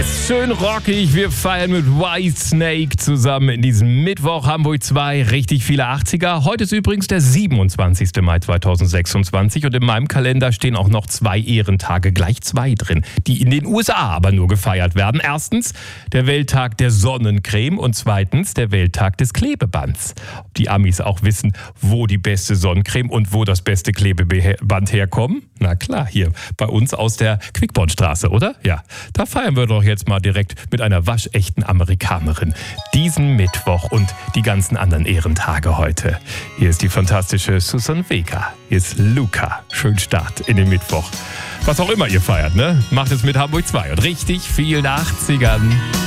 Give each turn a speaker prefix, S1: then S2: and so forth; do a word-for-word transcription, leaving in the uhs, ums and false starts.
S1: Yes, schön rockig. Wir feiern mit Whitesnake zusammen in diesem Mittwoch Hamburg zwei. Richtig viele achtziger. Heute ist übrigens der siebenundzwanzigster Mai zweitausendsechsundzwanzig und in meinem Kalender stehen auch noch zwei Ehrentage, gleich zwei drin, die in den U S A aber nur gefeiert werden. Erstens der Welttag der Sonnencreme und zweitens der Welttag des Klebebands. Ob die Amis auch wissen, wo die beste Sonnencreme und wo das beste Klebeband herkommen? Na klar, hier bei uns aus der Quickbornstraße, oder? Ja, da feiern wir doch jetzt mal direkt mit einer waschechten Amerikanerin. Diesen Mittwoch und die ganzen anderen Ehrentage heute. Hier ist die fantastische Susan Vega. Hier ist Luca. Schönen Start in den Mittwoch. Was auch immer ihr feiert, ne? Macht es mit Hamburg zwei und richtig vielen achtzigern.